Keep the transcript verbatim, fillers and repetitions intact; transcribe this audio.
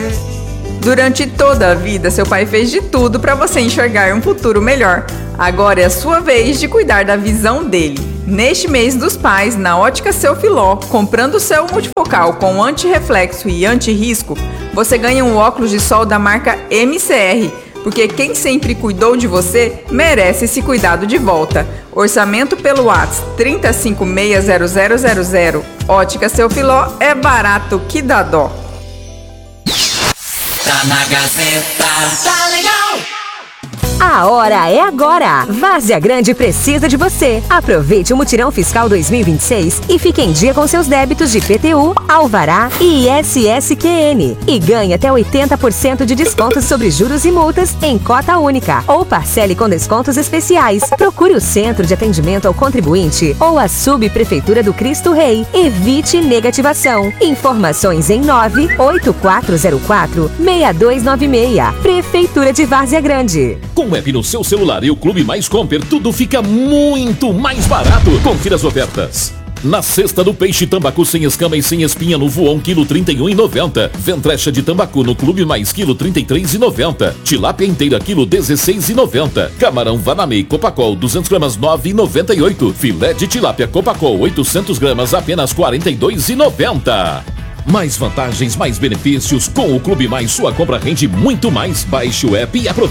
Durante toda a vida, seu pai fez de tudo para você enxergar um futuro melhor. Agora é a sua vez de cuidar da visão dele. Neste mês dos pais, na Ótica Seu Filó, comprando o seu multifocal com anti-reflexo e anti-risco, você ganha um óculos de sol da marca M C R, porque quem sempre cuidou de você merece esse cuidado de volta. Orçamento pelo WhatsApp trinta e cinco seis zero zero zero zero. Ótica Seu Filó é barato que dá dó. Tá na Gazeta. Tá legal. A hora é agora! Várzea Grande precisa de você. Aproveite o Mutirão Fiscal dois mil e vinte e seis e fique em dia com seus débitos de I P T U, Alvará e I S S Q N. E ganhe até oitenta por cento de descontos sobre juros e multas em cota única. Ou parcele com descontos especiais. Procure o Centro de Atendimento ao Contribuinte ou a Subprefeitura do Cristo Rei. Evite negativação. Informações em nove oito quatro zero quatro seis dois nove seis. Prefeitura de Várzea Grande. Com o app no seu celular e o Clube Mais Comper, tudo fica muito mais barato. Confira as ofertas. Na cesta do peixe tambacu sem escama e sem espinha no Voon, quilo trinta e um e noventa. Ventrecha de tambacu no Clube Mais, quilo trinta e três e noventa. Tilápia inteira, quilo dezesseis e noventa. Camarão Vanamei Copacol, duzentas gramas, nove e noventa e oito. Filé de tilápia Copacol, oitocentas gramas, apenas quarenta e dois e noventa. Mais vantagens, mais benefícios. Com o Clube Mais, sua compra rende muito mais. Baixe o app e aproveite.